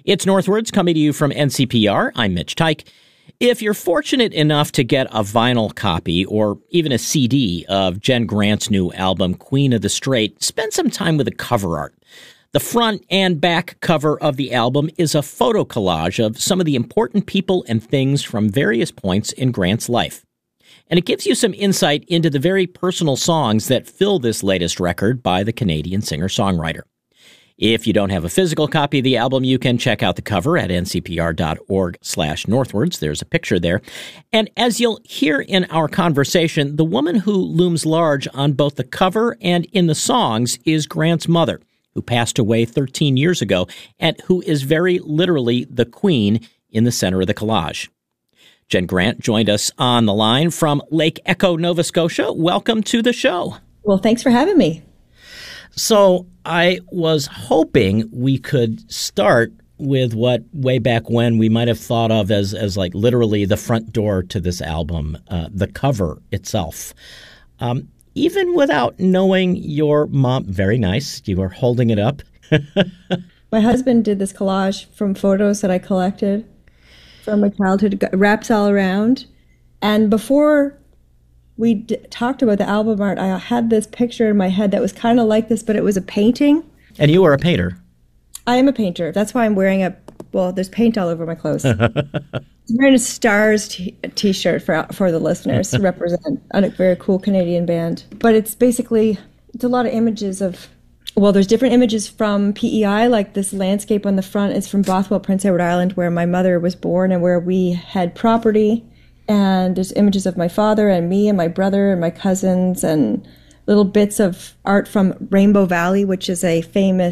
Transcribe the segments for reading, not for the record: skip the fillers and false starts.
It's Northwards coming to you from NCPR. I'm Mitch Tyke. If you're fortunate enough to get a vinyl copy or even a CD of Jen Grant's new album, Queen of the Straight, spend some time with the cover art. The front and back cover of the album is a photo collage of some of the important people and things from various points in Grant's life. And it gives you some insight into the very personal songs that fill this latest record by the Canadian singer-songwriter. If you don't have a physical copy of the album, you can check out the cover at ncpr.org/northwards. There's a picture there. And as you'll hear in our conversation, the woman who looms large on both the cover and in the songs is Grant's mother, who passed away 13 years ago and who is very literally the queen in the center of the collage. Jen Grant joined us on the line from Lake Echo, Nova Scotia. Welcome to the show. Well, thanks for having me. So I was hoping we could start with what way back when we might have thought of as like literally the front door to this album, the cover itself. Even without knowing your mom, very nice, you were holding it up. My husband did this collage from photos that I collected from my childhood, wraps all around. And before we talked about the album art, I had this picture in my head that was kind of like this, but it was a painting. And you were a painter. I am a painter. That's why I'm wearing there's paint all over my clothes. I'm wearing a Stars t-shirt for the listeners to represent a very cool Canadian band. But it's a lot of images of, there's different images from PEI, like this landscape on the front is from Bothwell, Prince Edward Island, where my mother was born and where we had property. And there's images of my father and me and my brother and my cousins and little bits of art from Rainbow Valley, which is a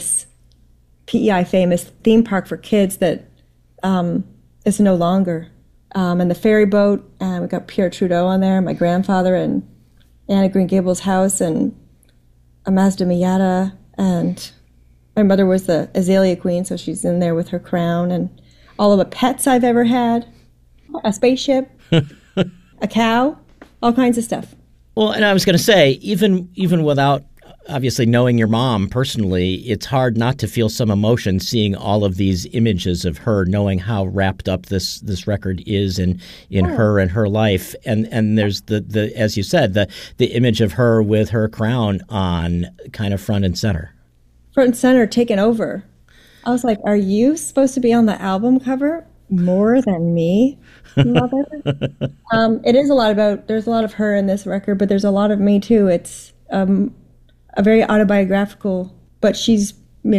PEI famous theme park for kids that is no longer. And the ferry boat, and we got Pierre Trudeau on there, my grandfather, and Anna Green Gables' house, and a Mazda Miata, and my mother was the Azalea Queen, so she's in there with her crown, and all of the pets I've ever had, a spaceship, a cow, all kinds of stuff. Well, and I was going to say, even without obviously knowing your mom personally, it's hard not to feel some emotion seeing all of these images of her, knowing how wrapped up this record is in her and her life. And there's the as you said, the image of her with her crown on, kind of front and center. Front and center, taken over. I was like, are you supposed to be on the album cover more than me, mother? It is there's a lot of her in this record, but there's a lot of me too. It's a very autobiographical, but she's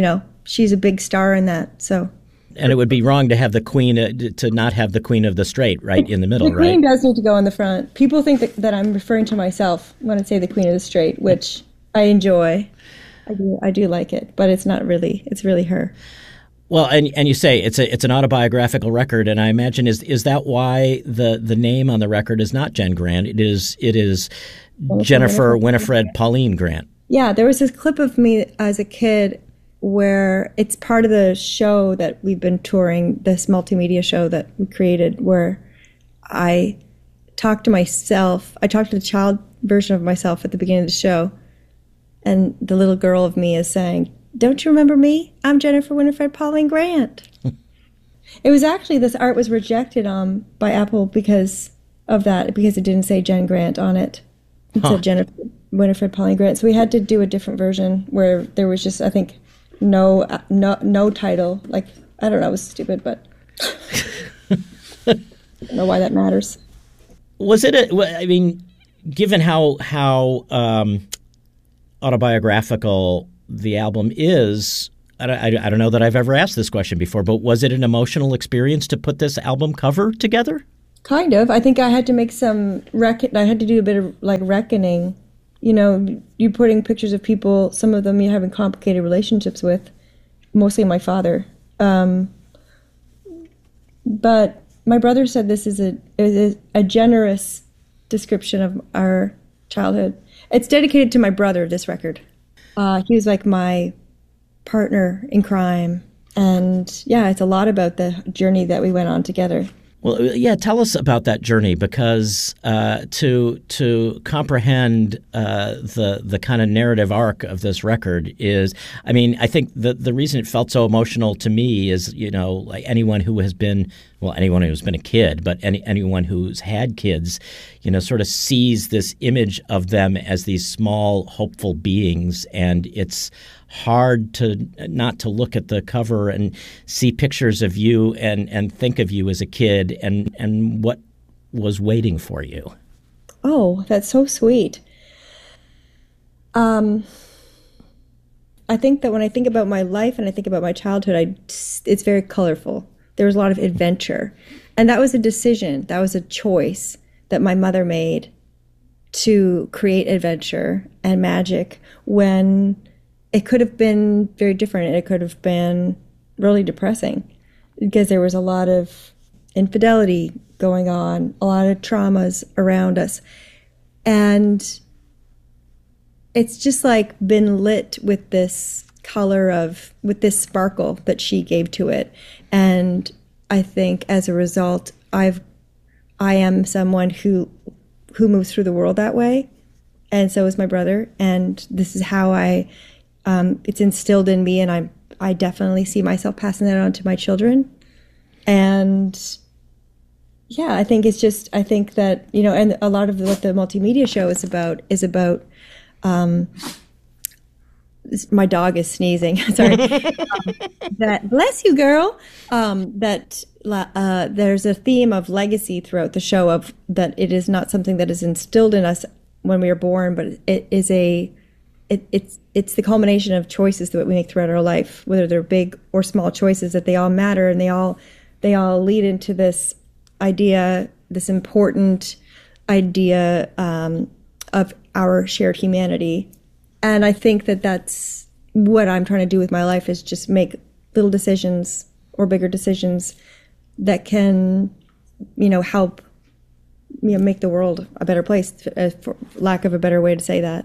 a big star in that. So, and it would be wrong to have the queen to not have the Queen of the Straight right in the middle, right? The queen does need to go in the front. People think that I'm referring to myself when I say the Queen of the Straight, which I enjoy. I do like it, but it's not really. It's really her. Well, and you say it's an autobiographical record, and I imagine is that why the name on the record is not Jen Grant? It is Jennifer Winifred Pauline Grant. Yeah, there was this clip of me as a kid where it's part of the show that we've been touring, this multimedia show that we created, where I talked to myself. I talked to the child version of myself at the beginning of the show, and the little girl of me is saying, "Don't you remember me? I'm Jennifer Winifred Pauline Grant." It was actually, this art was rejected by Apple because of that, because it didn't say Jen Grant on it. It said Jennifer Winifred Pauline Grant. So we had to do a different version where there was just, I think, no title. Like, I don't know, it was stupid, but I don't know why that matters. Was it given how autobiographical the album is, I don't know that I've ever asked this question before, but was it an emotional experience to put this album cover together? Kind of. I think I had to make I had to do a bit of reckoning. You putting pictures of people, some of them you're having complicated relationships with, mostly my father. But my brother said this is a generous description of our childhood. It's dedicated to my brother, this record. He was like my partner in crime. And yeah, it's a lot about the journey that we went on together. Well, yeah, tell us about that journey, because to comprehend the kind of narrative arc of this record is, I mean, I think the reason it felt so emotional to me is, like anyone who's been a kid, but anyone who's had kids, sort of sees this image of them as these small, hopeful beings, and it's hard to not to look at the cover and see pictures of you and think of you as a kid and what was waiting for you. Oh, that's so sweet. I think that when I think about my life and I think about my childhood, it's very colorful. There was a lot of adventure. And that was a decision. That was a choice that my mother made to create adventure and magic when it could have been very different, and it could have been really depressing because there was a lot of infidelity going on, a lot of traumas around us. And it's just like been lit with this color with this sparkle that she gave to it. And I think as a result, I am someone who moves through the world that way. And so is my brother. And this is how it's instilled in me, and I definitely see myself passing that on to my children. And yeah, I think that, and a lot of what the multimedia show is about, my dog is sneezing. Sorry. That, bless you, girl. There's a theme of legacy throughout the show, of that it is not something that is instilled in us when we are born, but it is it's the culmination of choices that we make throughout our life, whether they're big or small choices, that they all matter, and they all lead into this idea, this important idea of our shared humanity. And I think that that's what I'm trying to do with my life, is just make little decisions or bigger decisions that can, help, make the world a better place, for lack of a better way to say that.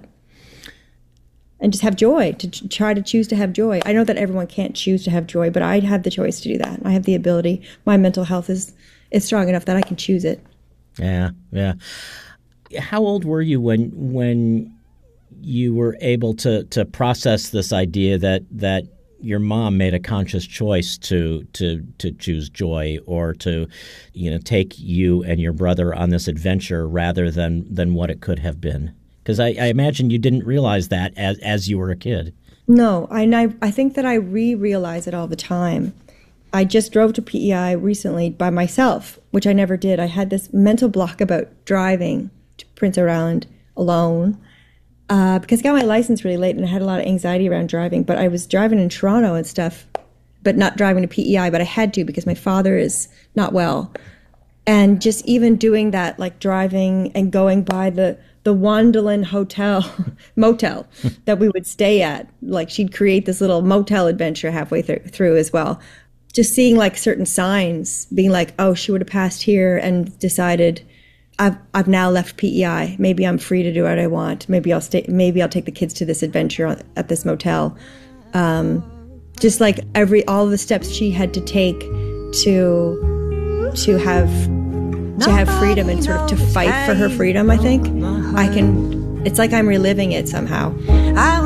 And just have joy, to try to choose to have joy. I know that everyone can't choose to have joy, but I have the choice to do that. I have the ability. My mental health is strong enough that I can choose it. Yeah, yeah. How old were you when you were able to process this idea that your mom made a conscious choice to choose joy, or to take you and your brother on this adventure rather than what it could have been? Because I imagine you didn't realize that as you were a kid. No, I think that I realize it all the time. I just drove to PEI recently by myself, which I never did. I had this mental block about driving to Prince Edward Island alone, because I got my license really late and I had a lot of anxiety around driving. But I was driving in Toronto and stuff, but not driving to PEI, but I had to because my father is not well. And just even doing that, like driving and going by the Wandelin motel that we would stay at. Like, she'd create this little motel adventure halfway through as well. Just seeing like certain signs, being like, oh, she would have passed here and decided, I've now left PEI. Maybe I'm free to do what I want. Maybe I'll stay. Maybe I'll take the kids to this adventure at this motel. Just like all the steps she had to take to have freedom and sort of to fight for her freedom. I think it's like I'm reliving it somehow.